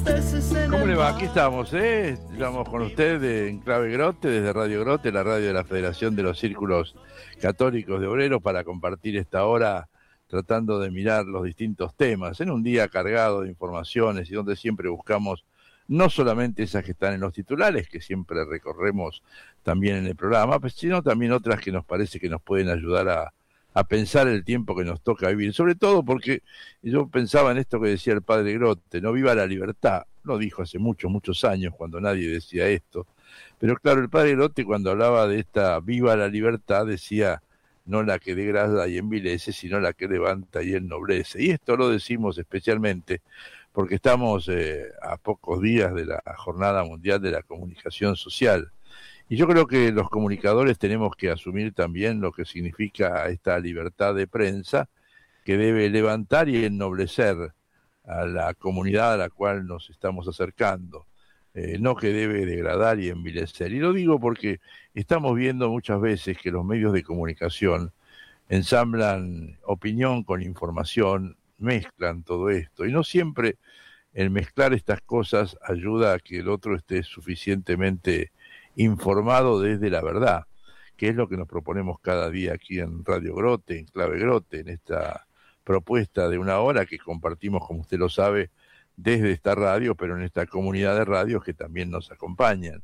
¿Cómo le va? Aquí estamos, ¿eh? Estamos con usted en Clave Grote, desde Radio Grote, la radio de la Federación de los Círculos Católicos de Obreros, para compartir esta hora tratando de mirar los distintos temas, en un día cargado de informaciones y donde siempre buscamos no solamente esas que están en los titulares, que siempre recorremos también en el programa, pues, sino también otras que nos parece que nos pueden ayudar a pensar el tiempo que nos toca vivir, sobre todo porque yo pensaba en esto que decía el padre Grote, no viva la libertad, lo dijo hace muchos años cuando nadie decía esto, pero claro, el padre Grote cuando hablaba de esta viva la libertad decía no la que degrada y envilece, sino la que levanta y ennoblece, y esto lo decimos especialmente porque estamos a pocos días de la Jornada Mundial de la Comunicación Social. Y yo creo que los comunicadores tenemos que asumir también lo que significa esta libertad de prensa, que debe levantar y ennoblecer a la comunidad a la cual nos estamos acercando, no que debe degradar y envilecer. Y lo digo porque estamos viendo muchas veces que los medios de comunicación ensamblan opinión con información, mezclan todo esto, y no siempre el mezclar estas cosas ayuda a que el otro esté suficientemente informado desde la verdad, que es lo que nos proponemos cada día aquí en Radio Grote, en Clave Grote, en esta propuesta de una hora que compartimos, como usted lo sabe, desde esta radio, pero en esta comunidad de radios que también nos acompañan.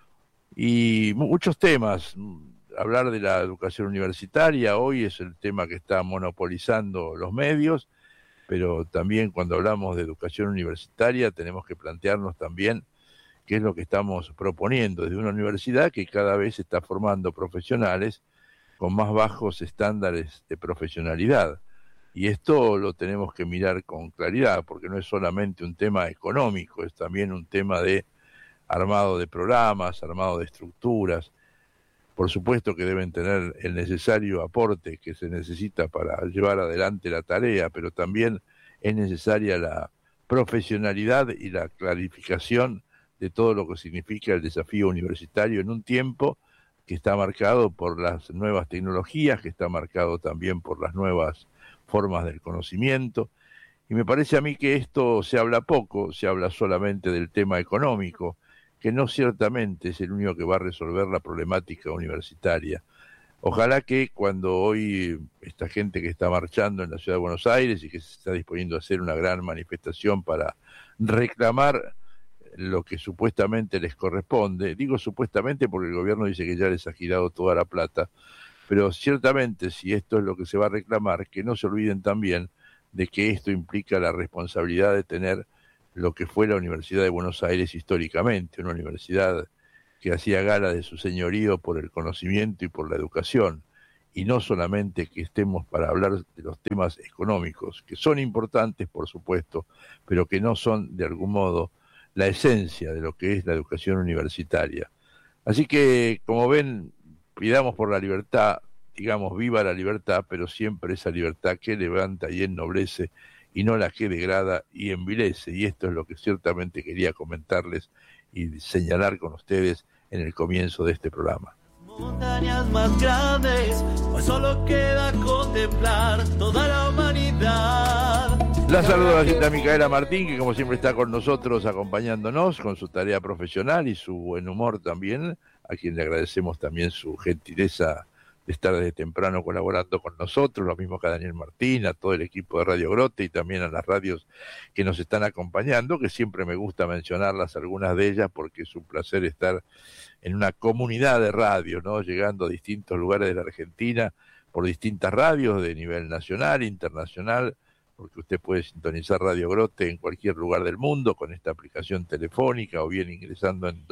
Y muchos temas, hablar de la educación universitaria, hoy es el tema que está monopolizando los medios, pero también cuando hablamos de educación universitaria tenemos que plantearnos también qué es lo que estamos proponiendo desde una universidad que cada vez está formando profesionales con más bajos estándares de profesionalidad. Y esto lo tenemos que mirar con claridad, porque no es solamente un tema económico, es también un tema de armado de programas, armado de estructuras. Por supuesto que deben tener el necesario aporte que se necesita para llevar adelante la tarea, pero también es necesaria la profesionalidad y la clarificación de todo lo que significa el desafío universitario en un tiempo que está marcado por las nuevas tecnologías, que está marcado también por las nuevas formas del conocimiento. Y me parece a mí que esto se habla poco, se habla solamente del tema económico, que no ciertamente es el único que va a resolver la problemática universitaria. Ojalá que cuando hoy esta gente que está marchando en la ciudad de Buenos Aires y que se está disponiendo a hacer una gran manifestación para reclamar lo que supuestamente les corresponde, digo supuestamente porque el gobierno dice que ya les ha girado toda la plata, pero ciertamente si esto es lo que se va a reclamar, que no se olviden también de que esto implica la responsabilidad de tener lo que fue la Universidad de Buenos Aires históricamente, una universidad que hacía gala de su señorío por el conocimiento y por la educación, y no solamente que estemos para hablar de los temas económicos, que son importantes por supuesto, pero que no son de algún modo la esencia de lo que es la educación universitaria. Así que, como ven, pidamos por la libertad, digamos viva la libertad, pero siempre esa libertad que levanta y ennoblece y no la que degrada y envilece. Y esto es lo que ciertamente quería comentarles y señalar con ustedes en el comienzo de este programa. Montañas más grandes, hoy solo queda contemplar toda la humanidad. La saludo a la señorita Micaela Martín, que como siempre está con nosotros acompañándonos con su tarea profesional y su buen humor también, a quien le agradecemos también su gentileza de estar desde temprano colaborando con nosotros, lo mismo que a Daniel Martín, a todo el equipo de Radio Grote y también a las radios que nos están acompañando, que siempre me gusta mencionarlas, algunas de ellas, porque es un placer estar en una comunidad de radio, ¿no? Llegando a distintos lugares de la Argentina por distintas radios de nivel nacional, internacional, porque usted puede sintonizar Radio Grote en cualquier lugar del mundo con esta aplicación telefónica o bien ingresando en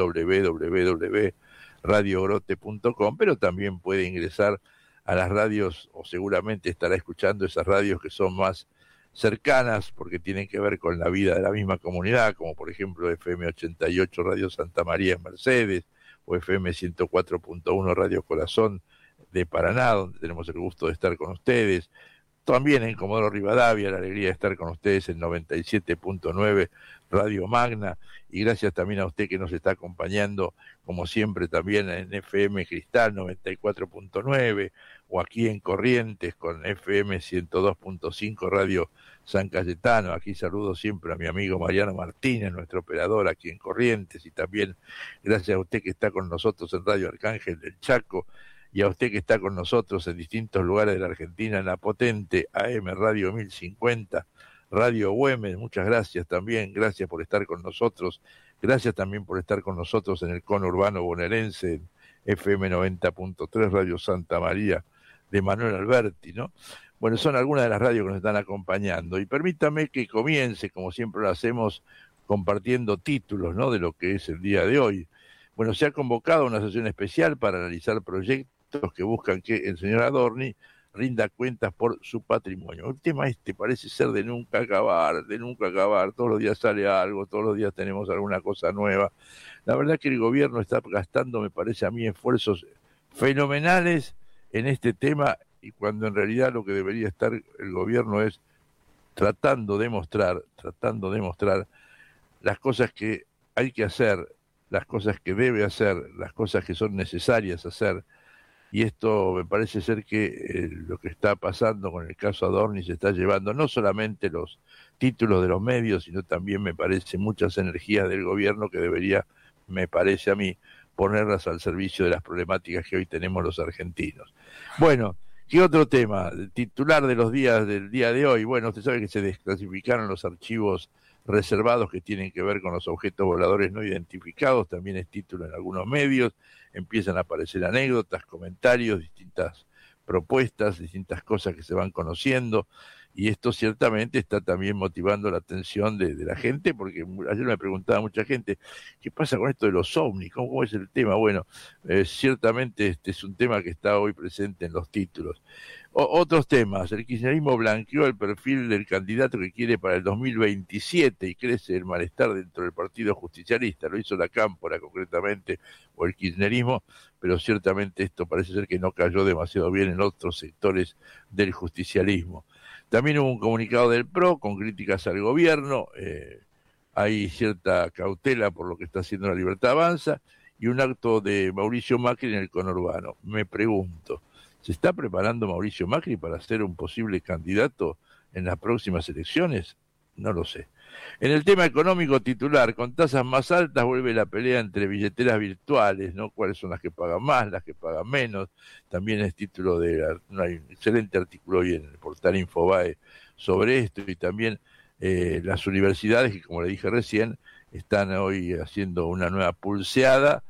www.radiogrote.com, pero también puede ingresar a las radios o seguramente estará escuchando esas radios que son más cercanas porque tienen que ver con la vida de la misma comunidad, como por ejemplo FM 88 Radio Santa María en Mercedes o FM 104.1 Radio Corazón de Paraná, donde tenemos el gusto de estar con ustedes. También en Comodoro Rivadavia, la alegría de estar con ustedes en 97.9 Radio Magna, y gracias también a usted que nos está acompañando, como siempre, también en FM Cristal 94.9, o aquí en Corrientes con FM 102.5 Radio San Cayetano. Aquí saludo siempre a mi amigo Mariano Martínez, nuestro operador aquí en Corrientes, y también gracias a usted que está con nosotros en Radio Arcángel del Chaco, y a usted que está con nosotros en distintos lugares de la Argentina, en la potente AM Radio 1050, Radio Güemes. Muchas gracias también, gracias por estar con nosotros, gracias también por estar con nosotros en el conurbano bonaerense, FM 90.3, Radio Santa María de Manuel Alberti, ¿no? Bueno, son algunas de las radios que nos están acompañando, y permítame que comience, como siempre lo hacemos, compartiendo títulos, ¿no?, de lo que es el día de hoy. Bueno, se ha convocado una sesión especial para analizar proyectos que buscan que el señor Adorni rinda cuentas por su patrimonio. El tema parece ser de nunca acabar, todos los días sale algo, todos los días tenemos alguna cosa nueva. La verdad que el gobierno está gastando, me parece a mí, esfuerzos fenomenales en este tema, y cuando en realidad lo que debería estar el gobierno es tratando de mostrar las cosas que hay que hacer, las cosas que debe hacer, las cosas que son necesarias hacer. Y esto me parece ser que lo que está pasando con el caso Adorni se está llevando no solamente los títulos de los medios, sino también, me parece, muchas energías del gobierno que debería, me parece a mí, ponerlas al servicio de las problemáticas que hoy tenemos los argentinos. Bueno, ¿qué otro tema? El titular de los días del día de hoy. Bueno, usted sabe que se desclasificaron los archivos reservados que tienen que ver con los objetos voladores no identificados, también es título en algunos medios. Empiezan a aparecer anécdotas, comentarios, distintas propuestas, distintas cosas que se van conociendo, y esto ciertamente está también motivando la atención de la gente, porque ayer me preguntaba mucha gente, ¿qué pasa con esto de los ovnis? ¿Cómo es el tema? Bueno, ciertamente este es un tema que está hoy presente en los títulos. Otros temas: el kirchnerismo blanqueó el perfil del candidato que quiere para el 2027 y crece el malestar dentro del partido justicialista. Lo hizo la Cámpora concretamente, o el kirchnerismo, pero ciertamente esto parece ser que no cayó demasiado bien en otros sectores del justicialismo. También hubo un comunicado del PRO con críticas al gobierno, hay cierta cautela por lo que está haciendo la Libertad Avanza, y un acto de Mauricio Macri en el conurbano. Me pregunto, ¿se está preparando Mauricio Macri para ser un posible candidato en las próximas elecciones? No lo sé. En el tema económico, titular: con tasas más altas vuelve la pelea entre billeteras virtuales, ¿no? ¿Cuáles son las que pagan más, las que pagan menos? También es título hay un excelente artículo hoy en el portal Infobae sobre esto, y también las universidades, que como le dije recién, están hoy haciendo una nueva pulseada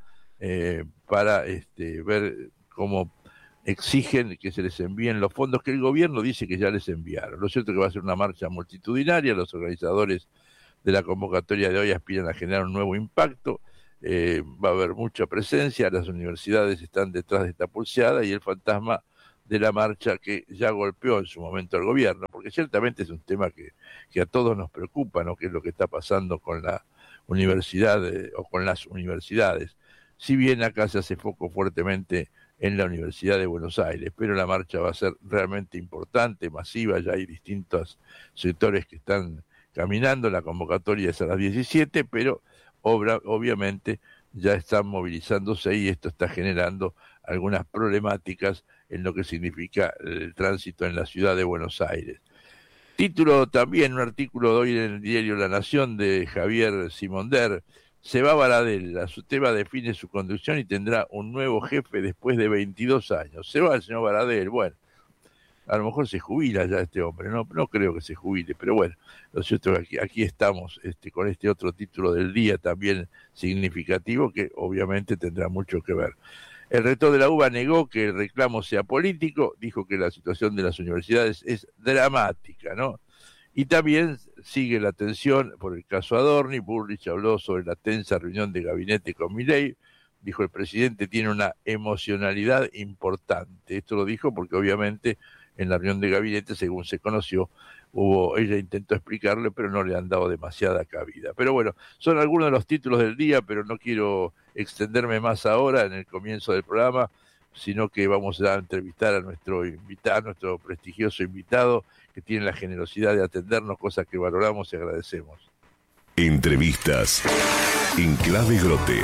para ver cómo exigen que se les envíen los fondos que el gobierno dice que ya les enviaron. Lo cierto es que va a ser una marcha multitudinaria. Los organizadores de la convocatoria de hoy aspiran a generar un nuevo impacto. Va a haber mucha presencia, las universidades están detrás de esta pulseada, y el fantasma de la marcha que ya golpeó en su momento al gobierno, porque ciertamente es un tema que a todos nos preocupa, ¿no?, qué es lo que está pasando con la universidad o con las universidades. Si bien acá se hace foco fuertemente en la Universidad de Buenos Aires, pero la marcha va a ser realmente importante, masiva. Ya hay distintos sectores que están caminando, la convocatoria es a las 17, pero obviamente ya están movilizándose, y esto está generando algunas problemáticas en lo que significa el tránsito en la ciudad de Buenos Aires. Título también, un artículo de hoy en el diario La Nación de Javier Simonder: se va Baradel, la SUTEBA define su conducción y tendrá un nuevo jefe después de 22 años. Se va el señor Baradel. Bueno, a lo mejor se jubila ya este hombre, no creo que se jubile, pero bueno, lo cierto es que aquí estamos con este otro título del día también significativo, que obviamente tendrá mucho que ver. El rector de la UBA negó que el reclamo sea político, dijo que la situación de las universidades es dramática, ¿no? Y también sigue la tensión por el caso Adorni. Bullrich habló sobre la tensa reunión de gabinete con Milei. Dijo: el presidente tiene una emocionalidad importante. Esto lo dijo porque obviamente en la reunión de gabinete, según se conoció, ella intentó explicarle, pero no le han dado demasiada cabida. Pero bueno, son algunos de los títulos del día, pero no quiero extenderme más ahora en el comienzo del programa, sino que vamos a entrevistar a nuestro invitado, nuestro prestigioso invitado, que tiene la generosidad de atendernos, cosa que valoramos y agradecemos. Entrevistas en Clave Grote.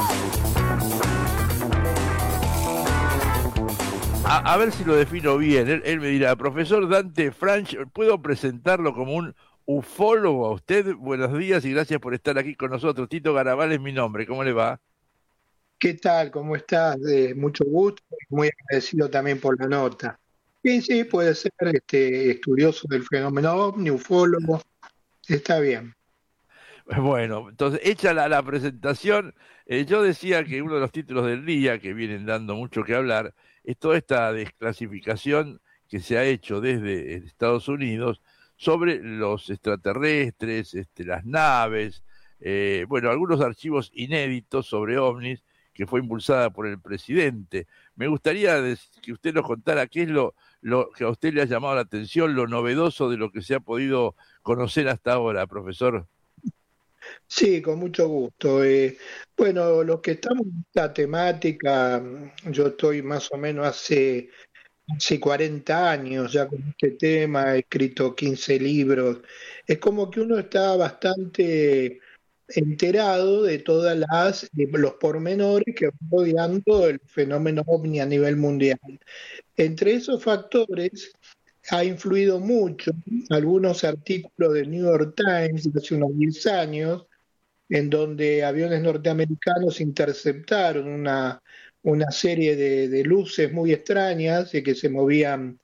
A ver si lo defino bien. Él me dirá, profesor Dante Franch, ¿puedo presentarlo como un ufólogo a usted? Buenos días y gracias por estar aquí con nosotros. Tito Garabal es mi nombre, ¿cómo le va? ¿Qué tal? ¿Cómo estás? Mucho gusto y muy agradecido también por la nota. Sí, puede ser estudioso del fenómeno ovni, ufólogo, está bien. Bueno, entonces, hecha la presentación, yo decía que uno de los títulos del día, que vienen dando mucho que hablar, es toda esta desclasificación que se ha hecho desde Estados Unidos sobre los extraterrestres, las naves, bueno, algunos archivos inéditos sobre ovnis que fue impulsada por el presidente. Me gustaría que usted nos contara qué es lo que a usted le ha llamado la atención, lo novedoso de lo que se ha podido conocer hasta ahora, profesor. Sí, con mucho gusto. Bueno, los que estamos en esta temática, yo estoy más o menos hace 40 años ya con este tema, he escrito 15 libros. Es como que uno está bastante enterado de de los pormenores que van rodeando el fenómeno ovni a nivel mundial. Entre esos factores ha influido mucho algunos artículos del New York Times de hace unos 10 años, en donde aviones norteamericanos interceptaron una serie de luces muy extrañas que se movían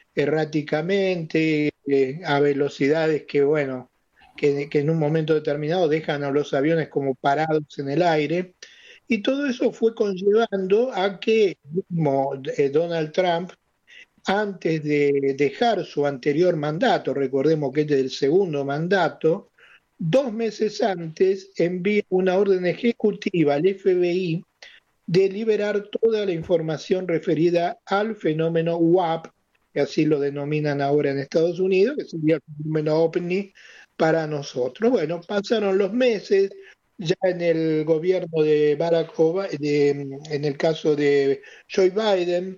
erráticamente, a velocidades que, bueno, que en un momento determinado dejan a los aviones como parados en el aire. Y todo eso fue conllevando a que mismo Donald Trump, antes de dejar su anterior mandato, recordemos que este es el segundo mandato, 2 meses antes envía una orden ejecutiva al FBI de liberar toda la información referida al fenómeno UAP, que así lo denominan ahora en Estados Unidos, que sería el fenómeno OVNI para nosotros. Bueno, pasaron los meses, ya en el gobierno de Barack Obama, en el caso de Joe Biden,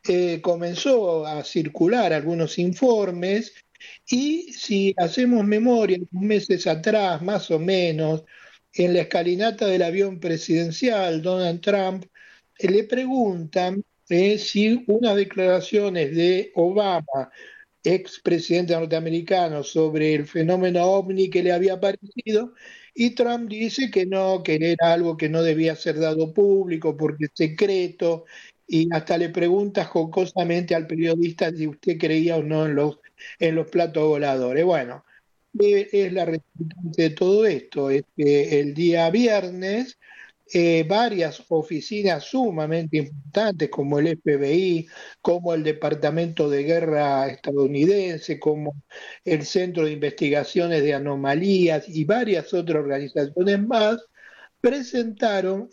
comenzó a circular algunos informes y si hacemos memoria, unos meses atrás, más o menos, en la escalinata del avión presidencial, Donald Trump le preguntan si unas declaraciones de Obama, expresidente norteamericano, sobre el fenómeno OVNI que le había parecido, y Trump dice que no, que era algo que no debía ser dado público porque es secreto, y hasta le pregunta jocosamente al periodista si usted creía o no en los platos voladores. Bueno, es la resultante de todo esto. Es que el día viernes varias oficinas sumamente importantes como el FBI, como el Departamento de Guerra estadounidense, como el Centro de Investigaciones de Anomalías y varias otras organizaciones más, presentaron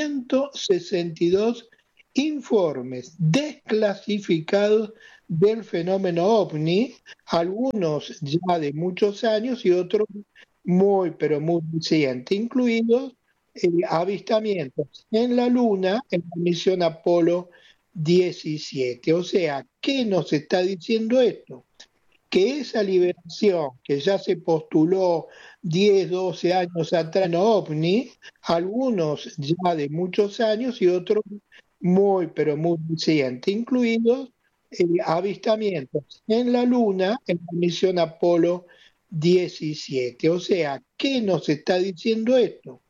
162 informes desclasificados del fenómeno OVNI, algunos ya de muchos años y otros muy, pero muy recientes, incluidos avistamientos en la Luna en la misión Apolo 17. O sea, ¿qué nos está diciendo esto? Que esa liberación que ya se postuló 10, 12 años atrás en OVNI, algunos ya de muchos años y otros muy, pero muy recientes, incluidos avistamientos en la Luna en la misión Apolo 17. O sea, ¿qué nos está diciendo esto?